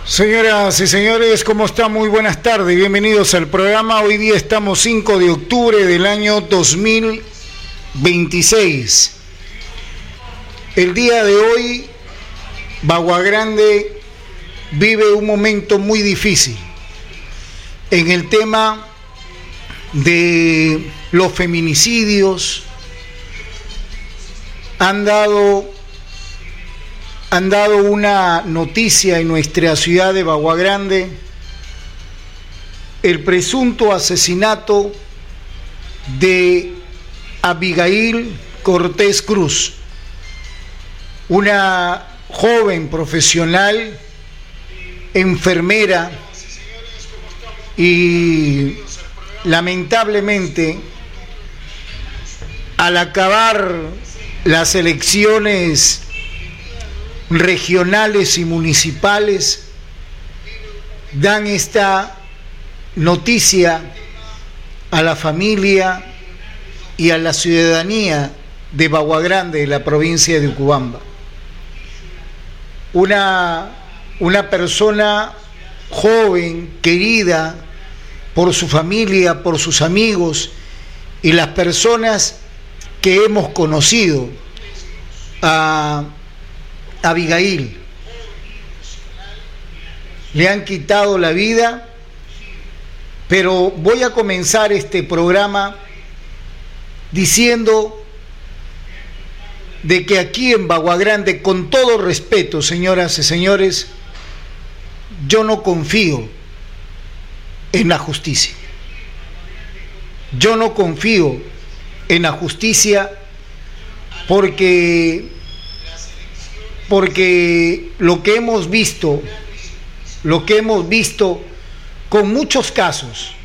Señoras y señores, ¿cómo están? Muy buenas tardes, bienvenidos al programa. Hoy día estamos 5 de octubre del año 2026. El día de hoy, Bagua Grande vive un momento muy difícil en el tema de los feminicidios. Han dado una noticia en nuestra ciudad de Bagua Grande: el presunto asesinato de Abigail Cortés Cruz, una joven profesional, enfermera, y lamentablemente al acabar las elecciones regionales y municipales dan esta noticia a la familia y a la ciudadanía de Bagua Grande, de la provincia de Ucubamba. Una persona joven, querida por su familia, por sus amigos y las personas que hemos conocido, a Abigail. Le han quitado la vida, pero voy a comenzar este programa diciendo de que aquí en Bagua Grande, con todo respeto, señoras y señores, yo no confío en la justicia. Yo no confío en la justicia porque lo que hemos visto con muchos casos,